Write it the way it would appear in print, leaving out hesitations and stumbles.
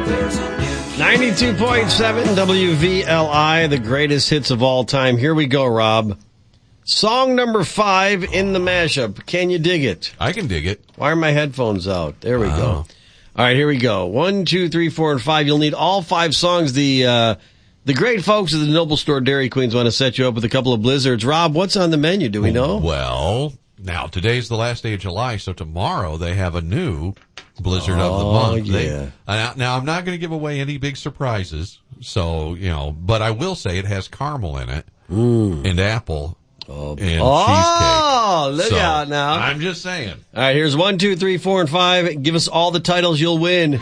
92.7 WVLI, the greatest hits of all time. Here we go, Rob. Song number 5 in the mashup. Can you dig it? I can dig it. Why are my headphones out? There we go. All right, here we go. 1, 2, 3, 4, and 5. You'll need all 5 songs. The great folks at the Noble Store Dairy Queens want to set you up with a couple of blizzards. Rob, what's on the menu? Do we know? Well, now today's the last day of July, so tomorrow they have a new blizzard of the month. Yeah. Now I'm not going to give away any big surprises, so but I will say it has caramel in it and apple and cheesecake. Oh, look out now! I'm just saying. All right, here's 1, 2, 3, 4, and 5. Give us all the titles, you'll win.